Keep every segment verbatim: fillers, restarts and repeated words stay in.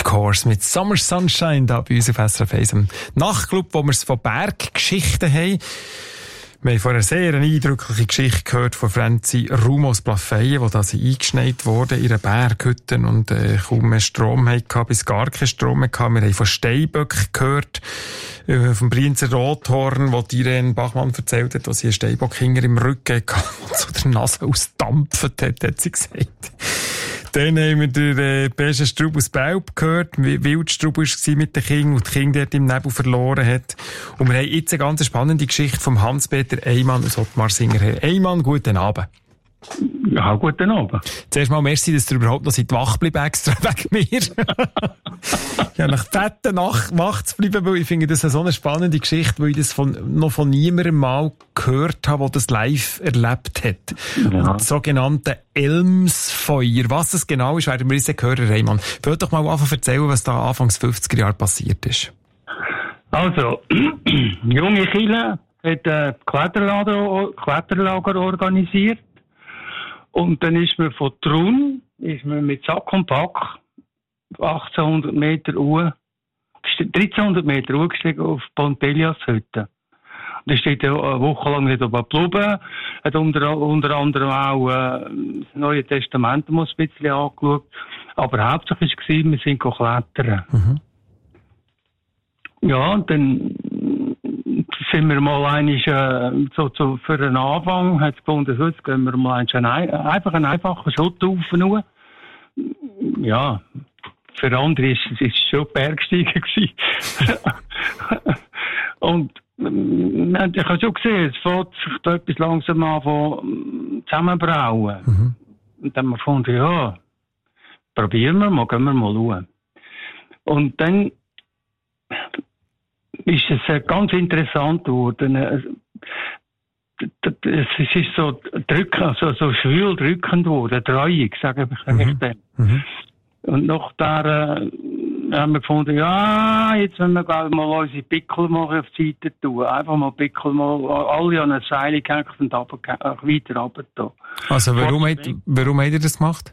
Course mit Summer Sunshine da bei uns auf S R F eins, im Nachtclub, wo wir es von Berggeschichten haben. Wir haben vorher sehr eine eindrückliche Geschichte gehört von Franzi Rumos Plafeyen, wo da sie eingeschneit wurde in einer Berghütte und äh, kaum mehr Strom hatte, bis gar keinen Strom mehr hatte. Wir haben von Steinböck gehört, äh, vom Brienzer Rothorn, wo die Irene Bachmann erzählt hat, wo sie einen Steinbock hinter im Rücken hatte und so der Nase ausdampft hat, hat sie gesagt. Dann haben wir den äh, besten Strub aus Belp gehört, wie wild Strub war mit den Kindern und die Kinder dort im Nebel verloren hat. Und wir haben jetzt eine ganz spannende Geschichte vom Hans-Peter Eymann aus Ottmarsinger. Herr Eymann, guten Abend. Ja, guten Abend. Zuerst mal merci, dass du überhaupt noch seit wach bleibst, extra wegen mir. Ja, nach fetten Nacht wach zu bleiben, weil ich finde das eine so eine spannende Geschichte, weil ich das von, noch von niemandem mal gehört habe, der das live erlebt hat. Ja. Das sogenannte Elmsfeuer. Was das genau ist, werden wir jetzt hören, Raymond. Ich wollte doch mal anfangen erzählen, was da Anfangs fünfziger Jahre passiert ist. Also, junge Kille hat ein Kletterlager, Kletterlager organisiert. Und dann ist man von Trun, ist man mit Sack und Pack achtzehnhundert Meter Uhr, dreizehnhundert Meter Uhr gestiegen auf Pontelias Hütte. Da steht eine Woche lang nicht oben geblieben, hat unter, unter anderem auch äh, das Neue Testament mal ein bisschen angeschaut. Aber hauptsächlich war es, wir sind klettern. Mhm. Ja, und dann sind wir mal einig, äh, so, so für den Anfang, hat es gefunden, so, jetzt gehen wir mal einig, ein, einfach einen einfachen Schutthaufen nur. Ja, für andere ist es schon Bergsteigen gewesen. Und äh, ich habe schon gesehen, es fängt sich da etwas langsam an von zusammenbrauen. Mhm. Und dann haben wir gefunden, ja, probieren wir mal, gehen wir mal schauen. Und dann ist es ganz interessant geworden. Es ist so drückend, so, so schwül drückend geworden, treuig, sage ich mhm. dann. Mhm. Und nach der äh, haben wir gefunden, ja, jetzt wollen wir mal unsere Pickel mal auf die Seite tun. Einfach mal Pickel mal alle an eine Seile gehängt und runter, weiter runter da. Also warum hat, warum hat ihr das gemacht?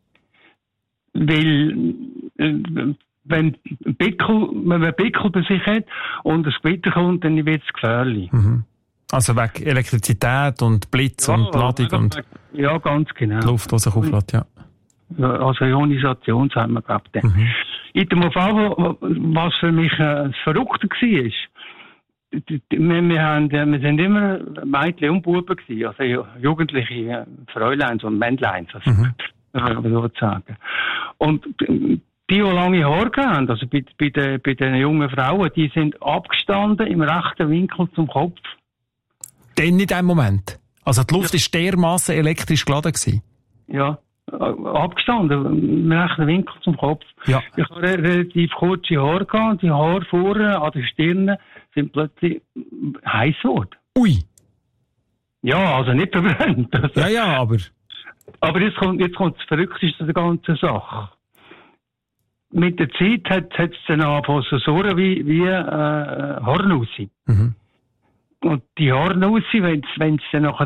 Weil äh, wenn ein Pickel, wenn man einen Pickel bei sich hat und ein Splitter kommt, dann wird es gefährlich. Mhm. Also wegen Elektrizität und Blitz ja, und Ladung und ja, ganz genau. Die Luft, die sich auflädt, ja. Also Ionisation, sagen wir, glaube ich. Mhm. In dem Fall, was für mich äh, das Verrückte war, wir, wir, haben, wir sind immer Mädchen und Buben gewesen, also jugendliche Fräuleins und Männleins, also, mhm. äh, sozusagen. Und die, die lange Haare haben, also bei, bei, den, bei den jungen Frauen, die sind abgestanden im rechten Winkel zum Kopf. Dann in dem Moment? Also die Luft war ja dermassen elektrisch geladen gewesen? Ja, abgestanden, im rechten Winkel zum Kopf. Ja. Ich hatte relativ kurze Haare gehabt, und die Haare vorne an der Stirn sind plötzlich heiß geworden. Ui! Ja, also nicht verbrannt. Also. Ja, ja, aber... Aber jetzt kommt, jetzt kommt das Verrückteste der ganzen Sache. Mit der Zeit hat es dann angefangen zu surren wie, wie äh, Hornussi. Mhm. Und die Hornussi, wenn es dann nachher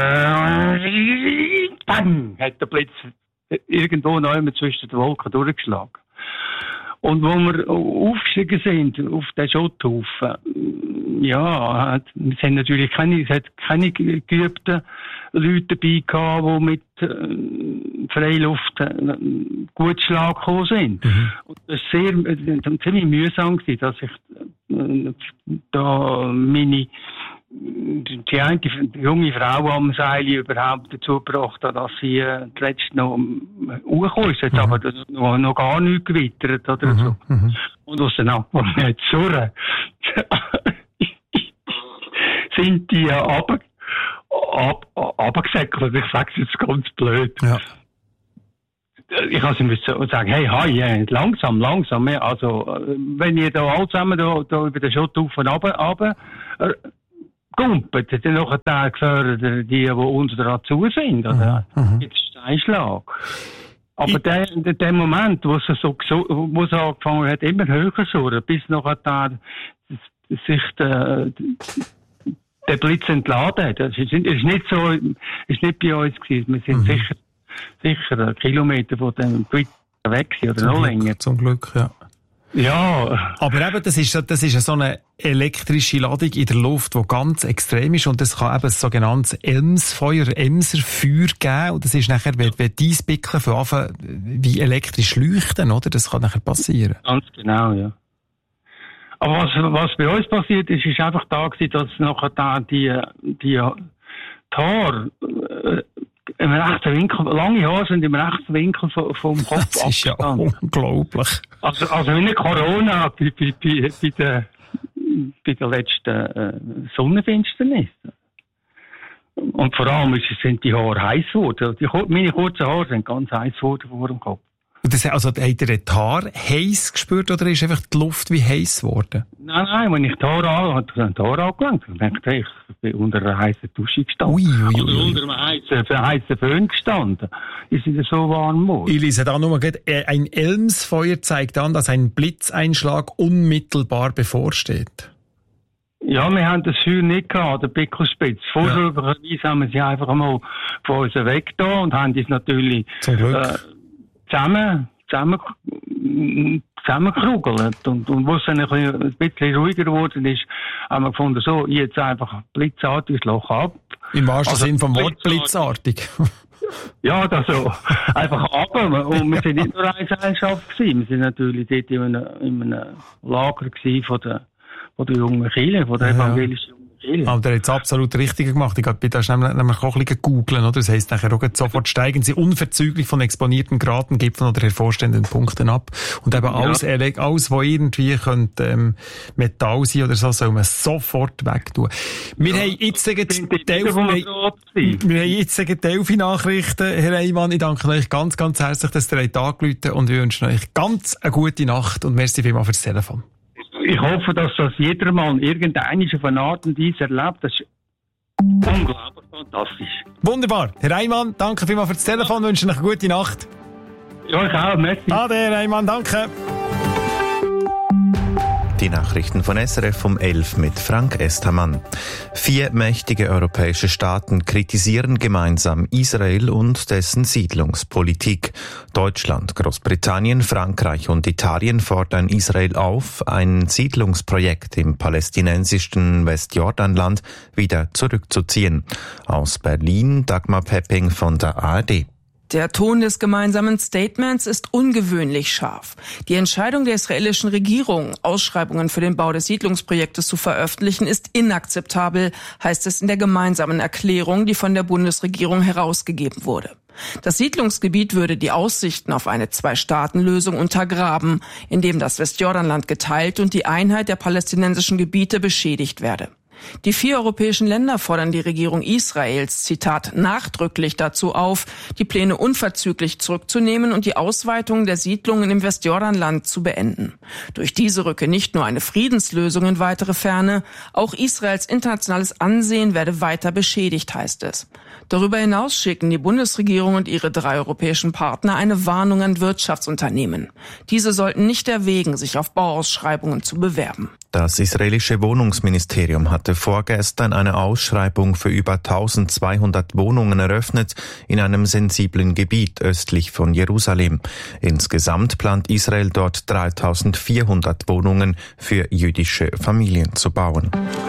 bang, hat der Blitz irgendwo noch immer zwischen den Wolken durchgeschlagen. Und wo wir aufgestiegen sind auf den Schotthaufen, ja, es sind natürlich keine, es hat keine geübten Leute dabei gehabt, die mit äh, Freiluft äh, gut Schlag gekommen sind. Mhm. Und das war sehr, äh, ziemlich mühsam gewesen, dass ich äh, da meine die eine die junge Frau am Seil überhaupt dazu gebracht hat, dass sie äh, letztens noch hochgekommen ist. Jetzt mhm. aber das noch, noch gar nicht gewittert oder mhm. so. Mhm. Und aus den Nachbarn nicht surren, sind die äh, runter, ab, runtergesäckelt. Ich sage es jetzt ganz blöd. Ja. Ich also müssen sagen, hey, hi, langsam, langsam. Also, wenn ihr da alle zusammen da, da über den Schotthaufen runter, runter äh, gumpet, dann noch der gefördert, die, die uns dazu sind, oder? Mhm. Jetzt Steinschlag. Aber der, der, der Moment, wo es so, wo es angefangen hat, immer höher zu, bis nachher der, sich der, der Blitz entladen hat. Es ist, ist nicht so, ist nicht bei uns gewesen. Wir sind mhm. sicher, sicher Kilometer von dem weg gewesen, oder zum noch Glück, länger. Zum Glück, ja. Ja. Aber eben, das ist, das ist so eine elektrische Ladung in der Luft, die ganz extrem ist, und es kann eben ein sogenanntes Elmsfeuer, Emserfeuer geben, und das ist nachher, wenn, wenn die Eisbickel von Anfang wie elektrisch leuchten, oder? Das kann nachher passieren. Ganz genau, ja. Aber was, was bei uns passiert ist, ist einfach da gewesen, dass nachher da die, die Haare, äh, im rechten Winkel, lange Haare sind im rechten Winkel vom, vom Kopf Das ist ja abgestanden. unglaublich. Also, also wie eine Corona bei, bei, bei, bei der, bei der letzten äh, Sonnenfinsternis. Und vor allem ist, sind die Haare heiß geworden. Die, meine kurzen Haare sind ganz heiß geworden vor dem Kopf. Und das, also, habt ihr die Haare heiß gespürt, oder ist einfach die Luft wie heiß geworden? Nein, nein, wenn ich die Haare an, die Haare angelangt habe, dachte ich, ich bin unter einer heißen Dusche gestanden. Ui, ui, ui. Oder unter einem heißen, heißen Föhn gestanden. Ist es so warm geworden. Ich lese da nur gerade, ein Elmsfeuer zeigt an, dass ein Blitzeinschlag unmittelbar bevorsteht. Ja, wir haben das Feuer nicht gehabt, der Pickelspitz. Vorsorglicherweise haben wir sie einfach einmal von uns weg da und haben uns natürlich Zum Glück. Äh, zusammen, zusammen, zusammengerugelt. Und, und wo es dann ein bisschen, ein bisschen ruhiger geworden ist, haben wir gefunden, so, jetzt einfach blitzartig das Loch ab. Im wahrsten Also, Sinn vom Wort blitzartig. Ja, das so. Einfach ab. Und wir sind nicht nur eine Gesellschaft gewesen. Wir sind natürlich dort in einem, in einem Lager gewesen von der, von der jungen Kirche, von der Ja. evangelischen jungen Kirche. Aber der hat es absolut richtig gemacht. Ich bin da schnell nämlich auch ein bisschen googeln, oder? Das heisst nachher auch sofort steigen sie unverzüglich von exponierten Gratengipfeln oder hervorstehenden Punkten ab. Und eben Ja. alles, ele- alles, was irgendwie könnte, ähm, Metall sein oder so, soll man sofort wegtun. Wir Ja. haben jetzt gegen Ich bin dort Delphi, wieder wir, dran gewesen. wir haben jetzt gegen Delphi-Nachrichten, Herr Eymann. Ich danke euch ganz, ganz herzlich, dass ihr euch angerufen habt, und wir wünschen euch ganz eine gute Nacht und merci vielmals fürs Telefon. Ich hoffe, dass das jedermann irgendeine auf eine Art und Weise erlebt. Das ist unglaublich fantastisch. Wunderbar. Herr Eymann, danke vielmals fürs Telefon, wünschen euch eine gute Nacht. Ja, ich auch. Merci. Ade, Herr Eymann, danke. Die Nachrichten von S R F um elf mit Frank Estermann. Vier mächtige europäische Staaten kritisieren gemeinsam Israel und dessen Siedlungspolitik. Deutschland, Großbritannien, Frankreich und Italien fordern Israel auf, ein Siedlungsprojekt im palästinensischen Westjordanland wieder zurückzuziehen. Aus Berlin, Dagmar Pepping von der A R D. Der Ton des gemeinsamen Statements ist ungewöhnlich scharf. Die Entscheidung der israelischen Regierung, Ausschreibungen für den Bau des Siedlungsprojektes zu veröffentlichen, ist inakzeptabel, heißt es in der gemeinsamen Erklärung, die von der Bundesregierung herausgegeben wurde. Das Siedlungsgebiet würde die Aussichten auf eine Zwei-Staaten-Lösung untergraben, indem das Westjordanland geteilt und die Einheit der palästinensischen Gebiete beschädigt werde. Die vier europäischen Länder fordern die Regierung Israels, Zitat, nachdrücklich dazu auf, die Pläne unverzüglich zurückzunehmen und die Ausweitung der Siedlungen im Westjordanland zu beenden. Durch diese rücke nicht nur eine Friedenslösung in weitere Ferne, auch Israels internationales Ansehen werde weiter beschädigt, heißt es. Darüber hinaus schicken die Bundesregierung und ihre drei europäischen Partner eine Warnung an Wirtschaftsunternehmen. Diese sollten nicht erwägen, sich auf Bauausschreibungen zu bewerben. Das israelische Wohnungsministerium hatte vorgestern eine Ausschreibung für über eintausendzweihundert Wohnungen eröffnet in einem sensiblen Gebiet östlich von Jerusalem. Insgesamt plant Israel dort dreitausendvierhundert Wohnungen für jüdische Familien zu bauen.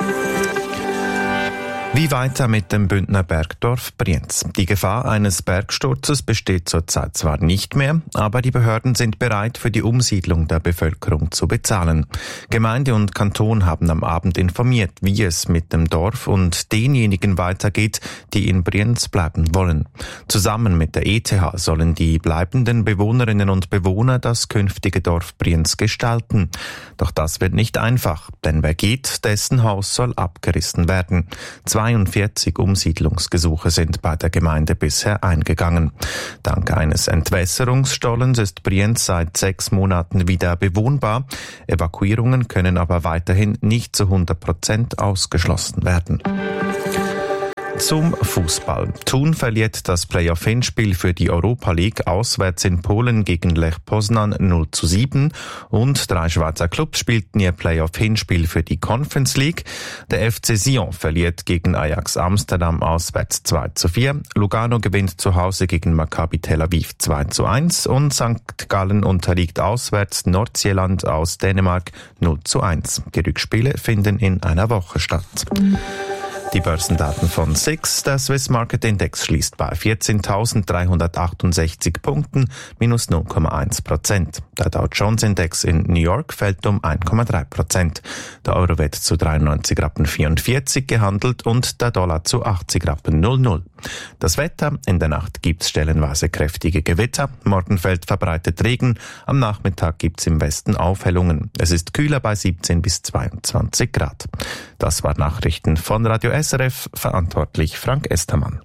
Wie weiter mit dem Bündner Bergdorf Brienz? Die Gefahr eines Bergsturzes besteht zurzeit zwar nicht mehr, aber die Behörden sind bereit, für die Umsiedlung der Bevölkerung zu bezahlen. Gemeinde und Kanton haben am Abend informiert, wie es mit dem Dorf und denjenigen weitergeht, die in Brienz bleiben wollen. Zusammen mit der E T H sollen die bleibenden Bewohnerinnen und Bewohner das künftige Dorf Brienz gestalten. Doch das wird nicht einfach, denn wer geht, dessen Haus soll abgerissen werden. zweiundvierzig Umsiedlungsgesuche sind bei der Gemeinde bisher eingegangen. Dank eines Entwässerungsstollens ist Brienz seit sechs Monaten wieder bewohnbar. Evakuierungen können aber weiterhin nicht zu hundert Prozent ausgeschlossen werden. Zum Fußball. Thun verliert das Playoff-Hinspiel für die Europa League auswärts in Polen gegen Lech Poznan null zu sieben und drei Schweizer Clubs spielten ihr Playoff-Hinspiel für die Conference League. Der F C Sion verliert gegen Ajax Amsterdam auswärts zwei zu vier, Lugano gewinnt zu Hause gegen Maccabi Tel Aviv zwei zu eins und Sankt Gallen unterliegt auswärts Nordsjælland aus Dänemark null zu eins. Die Rückspiele finden in einer Woche statt. Die Börsendaten von S I X. Der Swiss Market Index schließt bei vierzehntausenddreihundertachtundsechzig Punkten, minus null Komma eins Prozent. Der Dow Jones Index in New York fällt um eins Komma drei Prozent. Der Euro wird zu dreiundneunzig Rappen vierundvierzig gehandelt und der Dollar zu achtzig Rappen null null. Das Wetter: In der Nacht gibt's stellenweise kräftige Gewitter, morgen fällt verbreitet Regen, am Nachmittag gibt's im Westen Aufhellungen. Es ist kühler bei siebzehn bis zweiundzwanzig Grad. Das war Nachrichten von Radio S R F, verantwortlich Frank Estermann.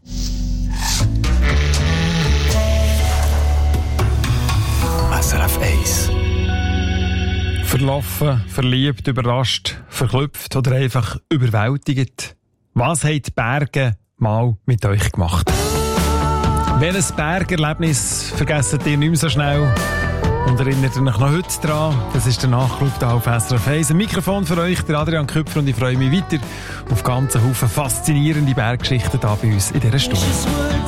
S R F eins. Verlaufen, verliebt, überrascht, verklüpft oder einfach überwältigt. Was haben die Berge mal mit euch gemacht? Welches Bergerlebnis vergesst ihr nicht mehr so schnell? Und erinnert ihr euch noch heute dran? Das ist der Nachclub da auf S R F eins. Ein Mikrofon für euch, der Adrian Küpfer, und ich freue mich weiter auf ganzen Haufen faszinierende Berggeschichten da bei uns in dieser Stunde.